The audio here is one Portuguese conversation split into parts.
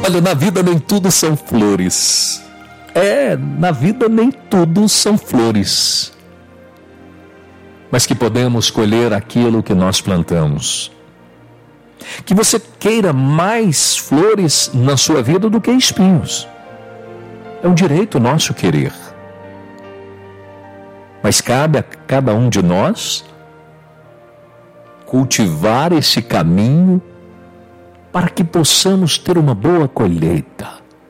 Olha, na vida nem tudo são flores. Na vida nem tudo são flores. Mas que podemos colher aquilo que nós plantamos. Que você queira mais flores na sua vida do que espinhos. É um direito nosso querer. Mas cabe a cada um de nós cultivar esse caminho para que possamos ter uma boa colheita.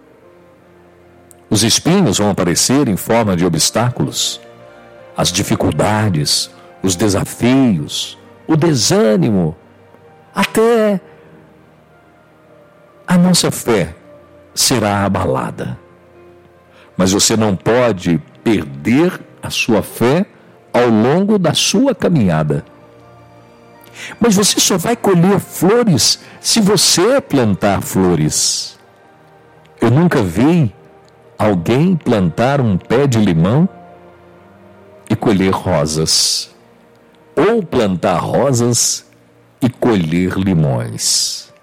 Os espinhos vão aparecer em forma de obstáculos, as dificuldades, os desafios, o desânimo, até a nossa fé será abalada. Mas você não pode perder a sua fé ao longo da sua caminhada. Mas você só vai colher flores se você plantar flores. Eu nunca vi alguém plantar um pé de limão e colher rosas, ou plantar rosas e colher limões.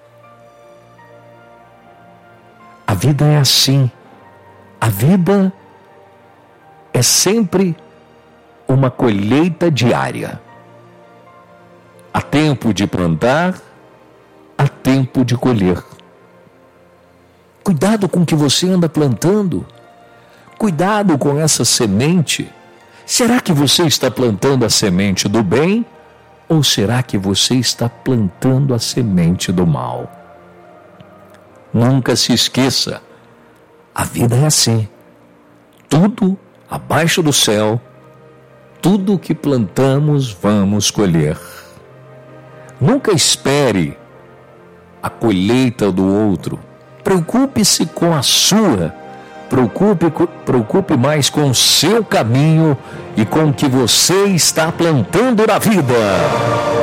A vida é assim. A vida é sempre uma colheita diária. Há tempo de plantar, há tempo de colher. Cuidado com o que você anda plantando. Cuidado com essa semente. Será que você está plantando a semente do bem? Ou será que você está plantando a semente do mal? Nunca se esqueça, a vida é assim. Tudo abaixo do céu, tudo que plantamos vamos colher. Nunca espere a colheita do outro. Preocupe-se com a sua. Preocupe mais com o seu caminho e com o que você está plantando na vida.